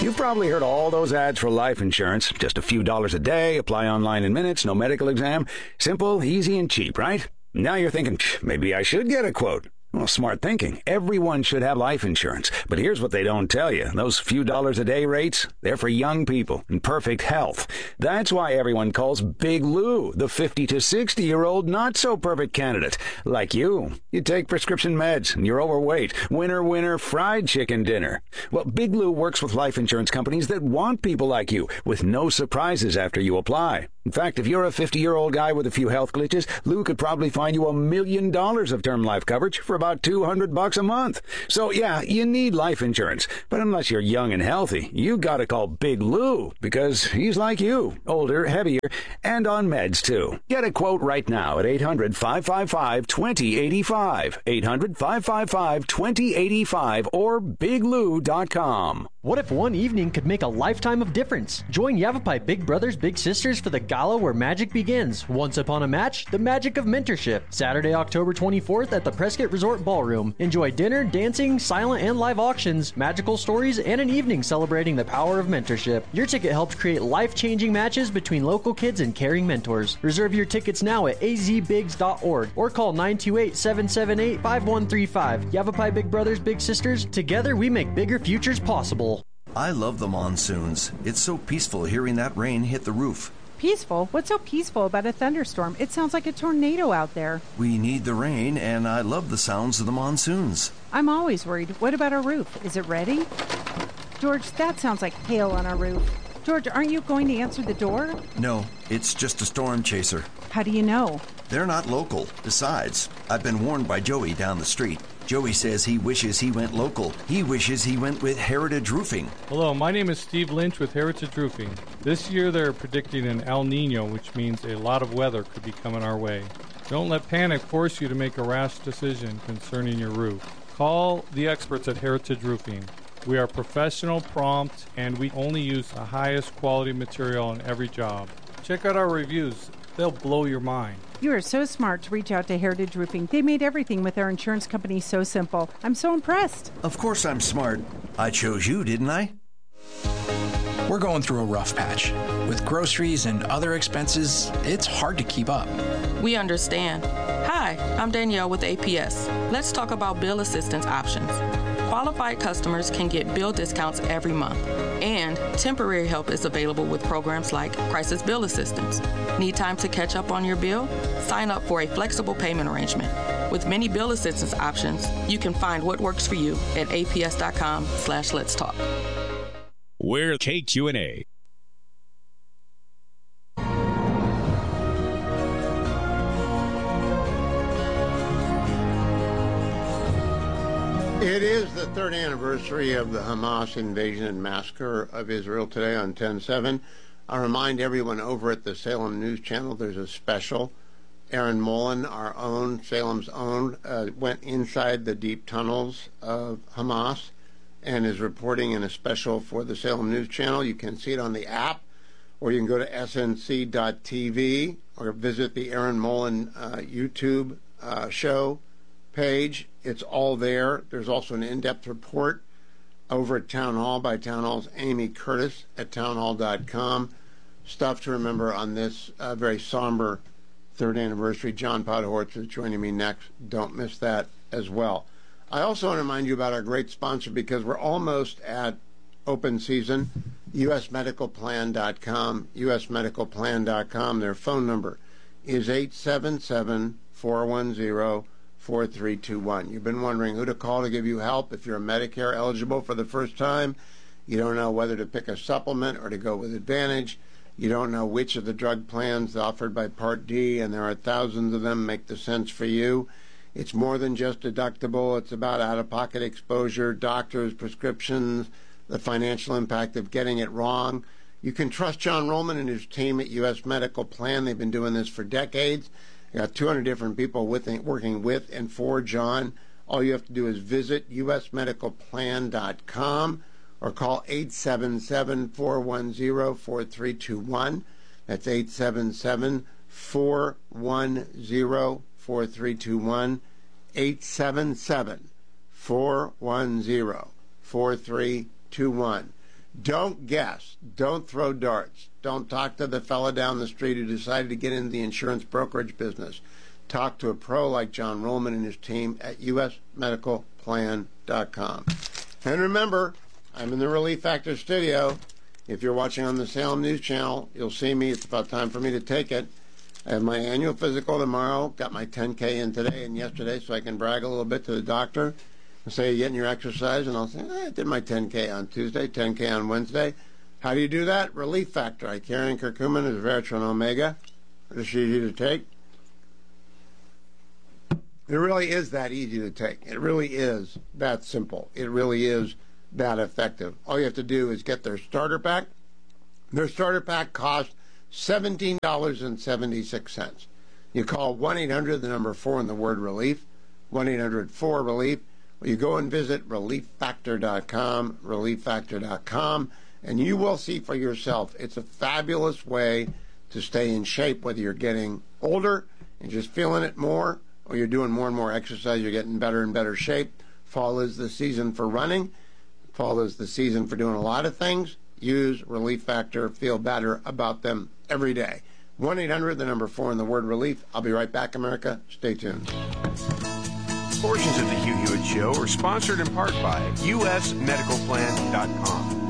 You've probably heard all those ads for life insurance. Just a few dollars a day, apply online in minutes, no medical exam. Simple, easy, and cheap, right? Now you're thinking, maybe I should get a quote. Well, smart thinking. Everyone should have life insurance. But here's what they don't tell you. Those few dollars a day rates, they're for young people in perfect health. That's why everyone calls Big Lou the 50 to 60-year-old not-so-perfect candidate. Like you. You take prescription meds and you're overweight. Winner, winner, fried chicken dinner. Well, Big Lou works with life insurance companies that want people like you, with no surprises after you apply. In fact, if you're a 50-year-old guy with a few health glitches, Lou could probably find you $1 million of term life coverage for about $200 a month. So yeah, you need life insurance. But unless you're young and healthy, you gotta call Big Lou, because he's like you, older, heavier, and on meds too. Get a quote right now at 800-555-2085, 800-555-2085, or biglou.com. What if one evening could make a lifetime of difference? Join Yavapai Big Brothers Big Sisters for the gala where magic begins. Once upon a match, the magic of mentorship. Saturday, October 24th at the Prescott Resort Ballroom. Enjoy dinner, dancing, silent and live auctions, magical stories, and an evening celebrating the power of mentorship. Your ticket helps create life-changing matches between local kids and caring mentors. Reserve your tickets now at azbigs.org or call 928-778-5135. Yavapai Big Brothers Big Sisters. Together we make bigger futures possible. I love the monsoons. It's so peaceful hearing that rain hit the roof. Peaceful? What's so peaceful about a thunderstorm? It sounds like a tornado out there. We need the rain, and I love the sounds of the monsoons. I'm always worried. What about our roof? Is it ready? George, that sounds like hail on our roof. George, aren't you going to answer the door? No, it's just a storm chaser. How do you know? They're not local. Besides, I've been warned by Joey down the street. Joey says he wishes he went local. He wishes he went with Heritage Roofing. Hello, my name is Steve Lynch with Heritage Roofing. This year they're predicting an El Nino, which means a lot of weather could be coming our way. Don't let panic force you to make a rash decision concerning your roof. Call the experts at Heritage Roofing. We are professional, prompt, and we only use the highest quality material on every job. Check out our reviews. They'll blow your mind. You are so smart to reach out to Heritage Roofing. They made everything with their insurance company so simple. I'm so impressed. Of course I'm smart. I chose you, didn't I? We're going through a rough patch. With groceries and other expenses, it's hard to keep up. We understand. Hi, I'm Danielle with APS. Let's talk about bill assistance options. Qualified customers can get bill discounts every month, and temporary help is available with programs like Crisis Bill Assistance. Need time to catch up on your bill? Sign up for a flexible payment arrangement. With many bill assistance options, you can find what works for you at aps.com/let's talk. We're KQNA. It is the third anniversary of the Hamas invasion and massacre of Israel today on 10/7. I remind everyone over at the Salem News Channel there's a special. Aaron Mullen, our own, Salem's own, went inside the deep tunnels of Hamas and is reporting in a special for the Salem News Channel. You can see it on the app, or you can go to snc.tv or visit the Aaron Mullen YouTube show page. It's all there. There's also an in-depth report over at Town Hall by Town Hall's Amy Curtis at townhall.com. Stuff to remember on this very somber third anniversary. John Podhortz is joining me next. Don't miss that as well. I also want to remind you about our great sponsor, because we're almost at open season, usmedicalplan.com, usmedicalplan.com. Their phone number is 877-410-4321. You've been wondering who to call to give you help if you're Medicare eligible for the first time. You don't know whether to pick a supplement or to go with Advantage. You don't know which of the drug plans offered by Part D, and there are thousands of them, make the sense for you. It's more than just deductible. It's about out-of-pocket exposure, doctors, prescriptions, the financial impact of getting it wrong. You can trust John Rollman and his team at U.S. Medical Plan. They've been doing this for decades. They got 200 different people working with and for John. All you have to do is visit usmedicalplan.com or call 877-410-4321. That's 877-410-4321. 877-410-4321. Don't guess. Don't throw darts. Don't talk to the fella down the street who decided to get into the insurance brokerage business. Talk to a pro like John Rollman and his team at usmedicalplan.com. And remember, I'm in the Relief Factor studio. If you're watching on the Salem News Channel, you'll see me. It's about time for me to take it. I have my annual physical tomorrow. Got my 10K in today and yesterday, so I can brag a little bit to the doctor and say, you getting your exercise? And I'll say, I did my 10K on Tuesday, 10K on Wednesday. How do you do that? Relief Factor. Icarian curcumin is Veritron Omega. It's easy to take. It really is that easy to take. It really is that simple. It really is that effective. All you have to do is get their starter pack. Their starter pack costs $17.76. You call 1-800, the number 4 and the word relief, 1-800-4-RELIEF. Or you go and visit relieffactor.com, relieffactor.com, and you will see for yourself. It's a fabulous way to stay in shape, whether you're getting older and just feeling it more, or you're doing more and more exercise, you're getting better and better shape. Fall is the season for running. Fall is the season for doing a lot of things. Use Relief Factor. Feel better about them every day. 1-800, the number 4 and the word relief. I'll be right back, America. Stay tuned. Portions of the Hugh Hewitt Show are sponsored in part by usmedicalplan.com.